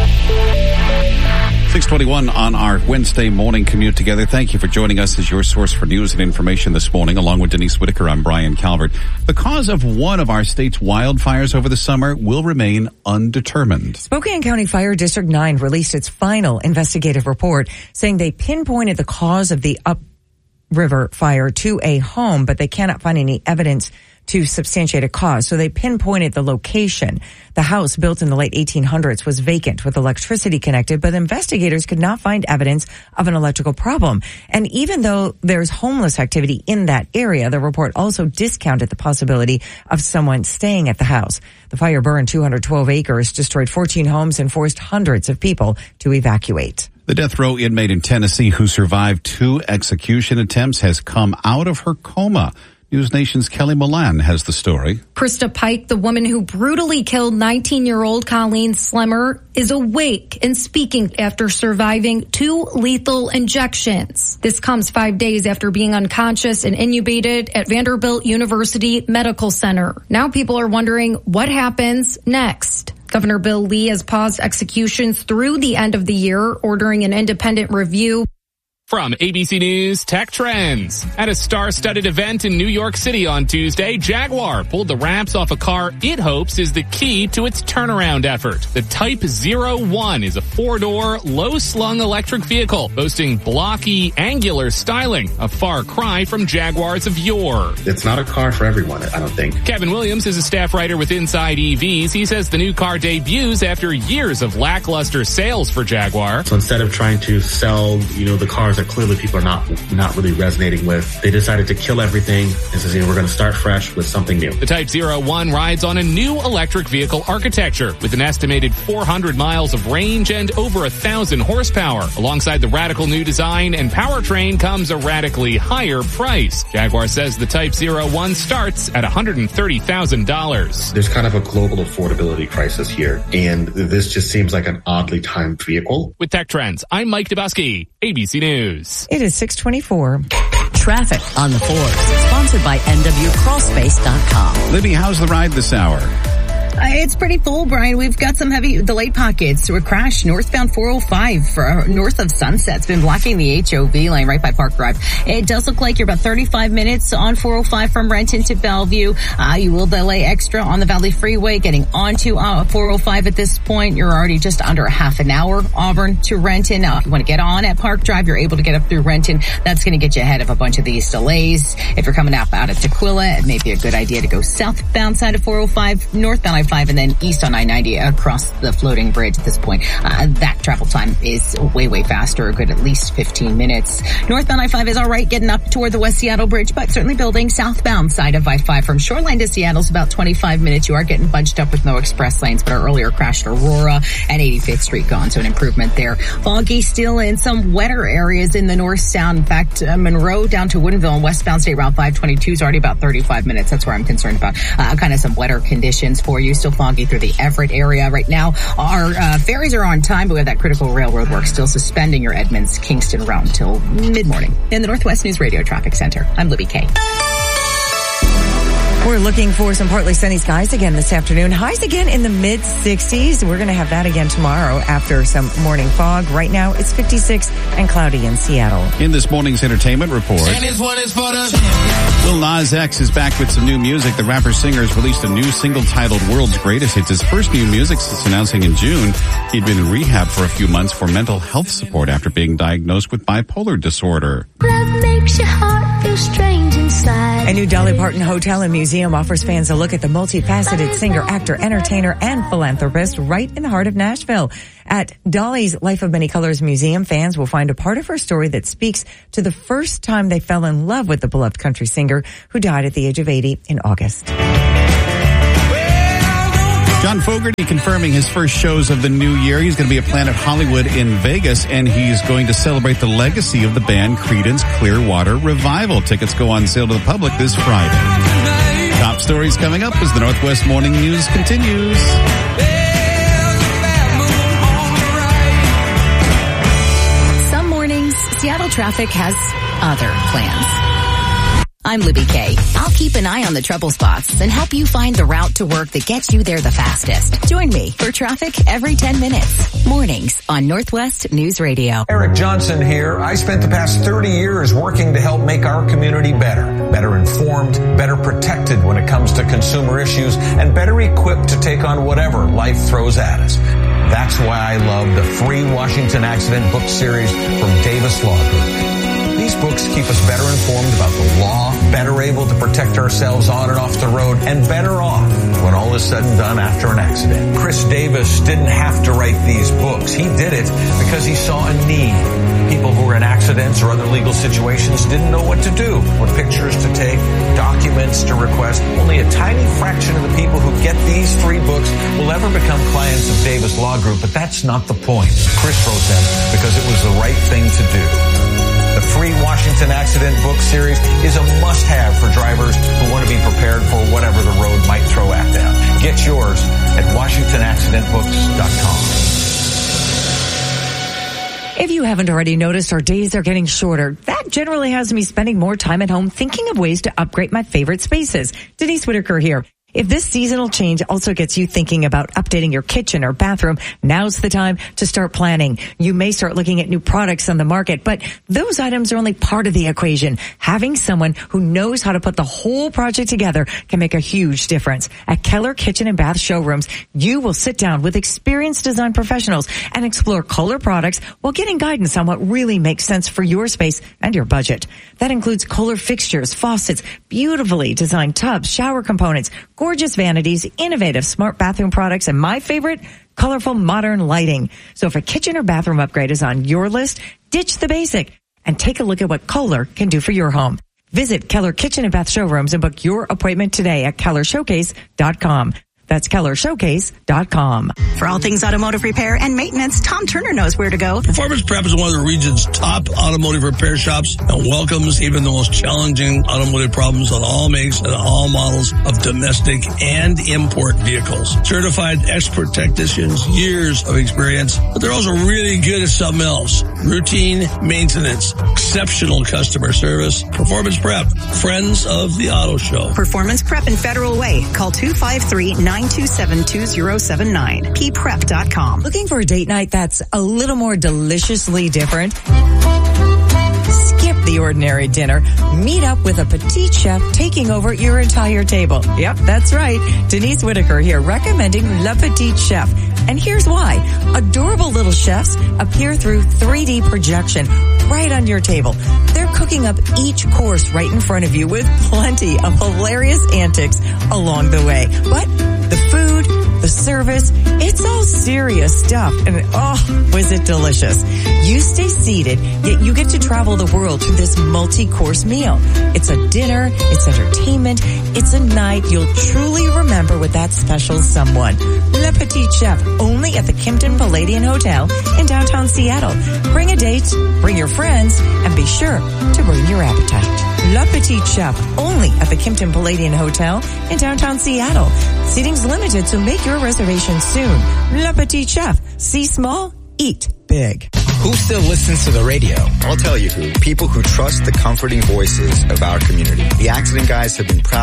six twenty-one on our Wednesday morning commute together. Thank you for joining us as your source for news and information this morning. Along with Denise Whitaker, I'm Brian Calvert. The cause of one of our state's wildfires over the summer will remain undetermined. Spokane County Fire District nine released its final investigative report saying they pinpointed the cause of the upriver fire to a home, but they cannot find any evidence to substantiate a cause. So they pinpointed the location. The house, built in the late eighteen hundreds, was vacant with electricity connected, but investigators could not find evidence of an electrical problem. And even though there's homeless activity in that area, the report also discounted the possibility of someone staying at the house. The fire burned two hundred twelve acres, destroyed fourteen homes, and forced hundreds of people to evacuate. The death row inmate in Tennessee who survived two execution attempts has come out of her coma. News Nation's Kelly Milan has the story. Krista Pike, the woman who brutally killed nineteen-year-old Colleen Slemmer, is awake and speaking after surviving two lethal injections. This comes five days after being unconscious and intubated at Vanderbilt University Medical Center. Now people are wondering what happens next. Governor Bill Lee has paused executions through the end of the year, ordering an independent review. From A B C News Tech Trends. At a star-studded event in New York City on Tuesday, Jaguar pulled the wraps off a car it hopes is the key to its turnaround effort. The Type zero one is a four-door, low-slung electric vehicle boasting blocky, angular styling, a far cry from Jaguars of yore. It's not a car for everyone, I don't think. Kevin Williams is a staff writer with Inside E Vs. He says the new car debuts after years of lackluster sales for Jaguar. So instead of trying to sell, you know, the cars that clearly people are not not really resonating with, they decided to kill everything and says, you know, we're going to start fresh with something new. The Type zero one rides on a new electric vehicle architecture with an estimated four hundred miles of range and over a thousand horsepower. Alongside the radical new design and powertrain comes a radically higher price. Jaguar says the Type zero one starts at one hundred thirty thousand dollars. There's kind of a global affordability crisis here, and this just seems like an oddly timed vehicle. With Tech Trends, I'm Mike Dubusky, A B C News. It is six twenty-four. Traffic on the fours, sponsored by N W crawl space dot com. Libby, how's the ride this hour? Uh, it's pretty full, Brian. We've got some heavy delayed pockets. A crash northbound four oh five for uh, north of Sunset. It's been blocking the H O V lane right by Park Drive. It does look like you're about thirty-five minutes on four oh five from Renton to Bellevue. Uh, you will delay extra on the Valley Freeway getting onto uh, four oh five at this point. You're already just under a half an hour, Auburn to Renton. Now, if you want to get on at Park Drive, you're able to get up through Renton. That's going to get you ahead of a bunch of these delays. If you're coming up out of Tequila, it may be a good idea to go southbound side of four oh five, northbound I five and then east on I ninety across the floating bridge at this point. Uh, that travel time is way, way faster, a good at least fifteen minutes. Northbound I five is all right getting up toward the West Seattle Bridge, but certainly building southbound side of I five from Shoreline to Seattle's about twenty-five minutes. You are getting bunched up with no express lanes, but our earlier crash at Aurora and eighty-fifth Street gone, so an improvement there. Foggy still in some wetter areas in the north sound. In fact, uh, Monroe down to Woodinville and westbound State Route five twenty-two is already about thirty-five minutes. That's where I'm concerned about uh, kind of some wetter conditions for you. Still foggy through the Everett area right now. Our uh, ferries are on time, but we have that critical railroad work still suspending your Edmonds Kingston route until mid-morning. In the Northwest News Radio Traffic Center, I'm Libby Kay. We're looking for some partly sunny skies again this afternoon. Highs again in the mid sixties. We're going to have that again tomorrow after some morning fog. Right now, it's fifty-six and cloudy in Seattle. In this morning's entertainment report, Lil Nas X is back with some new music. The rapper-singer has released a new single titled World's Greatest. It's his first new music since announcing in June he'd been in rehab for a few months for mental health support after being diagnosed with bipolar disorder. Love makes your heart feel strange inside. A new Dolly Parton hotel and museum offers fans a look at the multifaceted singer, actor, entertainer, and philanthropist right in the heart of Nashville. At Dolly's Life of Many Colors Museum, fans will find a part of her story that speaks to the first time they fell in love with the beloved country singer who died at the age of eighty in August. John Fogerty confirming his first shows of the new year. He's going to be at Planet Hollywood in Vegas, and he's going to celebrate the legacy of the band Creedence Clearwater Revival. Tickets go on sale to the public this Friday. Top stories coming up as the Northwest Morning News continues. Some mornings, Seattle traffic has other plans. I'm Libby Kay. I'll keep an eye on the trouble spots and help you find the route to work that gets you there the fastest. Join me for traffic every ten minutes. Mornings on Northwest News Radio. Eric Johnson here. I spent the past thirty years working to help make our community better. Better informed, better protected when it comes to consumer issues, and better equipped to take on whatever life throws at us. That's why I love the free Washington Accident book series from Davis Law Group. These books keep us better informed about the law, better able to protect ourselves on and off the road, and better off when all is said and done after an accident. Chris Davis didn't have to write these books. He did it because he saw a need. People who were in accidents or other legal situations didn't know what to do, what pictures to take, documents to request. Only a tiny fraction of the people who get these free books will ever become clients of Davis Law Group, but that's not the point. Chris wrote them because it was the right thing to do. The free Washington Accident book series is a must-have for drivers who want to be prepared for whatever the road might throw at them. Get yours at washington accident books dot com. If you haven't already noticed, our days are getting shorter. That generally has me spending more time at home thinking of ways to upgrade my favorite spaces. Denise Whitaker here. If this seasonal change also gets you thinking about updating your kitchen or bathroom, now's the time to start planning. You may start looking at new products on the market, but those items are only part of the equation. Having someone who knows how to put the whole project together can make a huge difference. At Keller Kitchen and Bath Showrooms, you will sit down with experienced design professionals and explore Kohler products while getting guidance on what really makes sense for your space and your budget. That includes Kohler fixtures, faucets, beautifully designed tubs, shower components, gorgeous vanities, innovative smart bathroom products, and my favorite, colorful modern lighting. So if a kitchen or bathroom upgrade is on your list, ditch the basic and take a look at what Kohler can do for your home. Visit Keller Kitchen and Bath Showrooms and book your appointment today at keller showcase dot com. That's keller showcase dot com. For all things automotive repair and maintenance, Tom Turner knows where to go. Performance Prep is one of the region's top automotive repair shops and welcomes even the most challenging automotive problems on all makes and all models of domestic and import vehicles. Certified expert technicians, years of experience, but they're also really good at something else. Routine maintenance, exceptional customer service. Performance Prep, friends of the auto show. Performance Prep in Federal Way. Call two five three, nine two seven, two zero seven nine. p prep dot com. Looking for a date night that's a little more deliciously different? Skip the ordinary dinner. Meet up with a petite chef taking over your entire table. Yep, that's right. Denise Whitaker here recommending Le Petite Chef. And here's why. Adorable little chefs appear through three D projection right on your table. They're cooking up each course right in front of you with plenty of hilarious antics along the way. But the food, the service, it's all serious stuff. And oh, was it delicious. You stay seated, yet you get to travel the world through this multi-course meal. It's a dinner, it's entertainment, it's a night you'll truly remember with that special someone. Le Petit Chef, only at the Kimpton Palladian Hotel in downtown Seattle. Bring a date, bring your friends, and be sure to bring your appetite. Le Petit Chef, only at the Kimpton Palladian Hotel in downtown Seattle. Seating's limited, so make your reservation soon. Le Petit Chef. See small, eat big. Who still listens to the radio? I'll tell you who. People who trust the comforting voices of our community. The Accident Guys have been proud